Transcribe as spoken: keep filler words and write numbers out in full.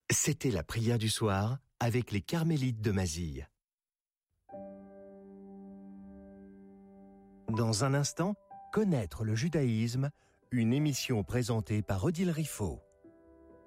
C'était la prière du soir avec les carmélites de Mazille. Dans un instant, connaître le judaïsme, une émission présentée par Odile Riffaut.